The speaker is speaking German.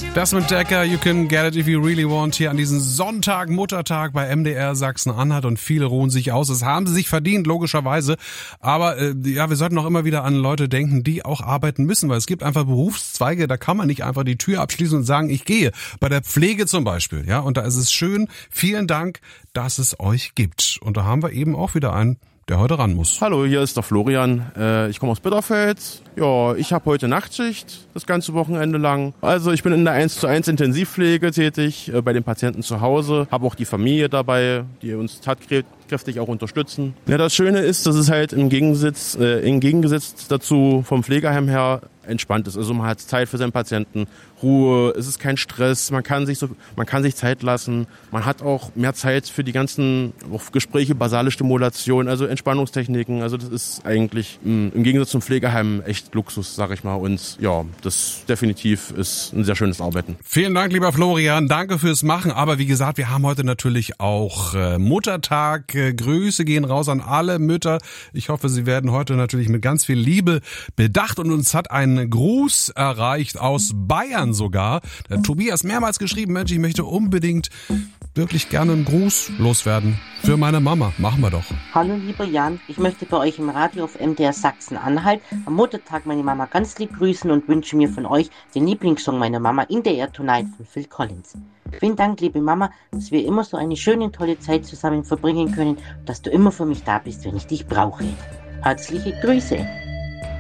Desmond Decker, You Can Get It If You Really Want, hier an diesem Sonntag, Muttertag bei MDR Sachsen-Anhalt, und viele ruhen sich aus. Das haben sie sich verdient, logischerweise. Aber wir sollten auch immer wieder an Leute denken, die auch arbeiten müssen, weil es gibt einfach Berufszweige, da kann man nicht einfach die Tür abschließen und sagen, ich gehe. Bei der Pflege zum Beispiel, ja, und da ist es schön. Vielen Dank, dass es euch gibt. Und da haben wir eben auch wieder einen, der heute ran muss. Hallo, hier ist der Florian. Ich komme aus Bitterfeld. Ja, ich habe heute Nachtschicht, das ganze Wochenende lang. Also ich bin in der 1:1 Intensivpflege tätig, bei den Patienten zu Hause. Habe auch die Familie dabei, die uns tatkräftig auch unterstützen. Ja, das Schöne ist, dass es halt im Gegensatz dazu vom Pflegeheim her entspannt ist. Also man hat Zeit für seinen Patienten, Ruhe, es ist kein Stress, man kann sich Zeit lassen. Man hat auch mehr Zeit für die ganzen Gespräche, basale Stimulation, also Entspannungstechniken. Also das ist eigentlich im Gegensatz zum Pflegeheim echt Luxus, sag ich mal. Und ja, das definitiv ist ein sehr schönes Arbeiten. Vielen Dank, lieber Florian. Danke fürs Machen. Aber wie gesagt, wir haben heute natürlich auch Muttertag. Grüße gehen raus an alle Mütter. Ich hoffe, sie werden heute natürlich mit ganz viel Liebe bedacht. Und uns hat ein Gruß erreicht aus Bayern sogar. Der Tobias mehrmals geschrieben, Mensch, ich möchte unbedingt wirklich gerne einen Gruß loswerden für meine Mama. Machen wir doch. Hallo lieber Jan, ich möchte bei euch im Radio auf MDR Sachsen-Anhalt am Muttertag meine Mama ganz lieb grüßen und wünsche mir von euch den Lieblingssong meiner Mama, In the Air Tonight von Phil Collins. Vielen Dank, liebe Mama, dass wir immer so eine schöne, tolle Zeit zusammen verbringen können und dass du immer für mich da bist, wenn ich dich brauche. Herzliche Grüße.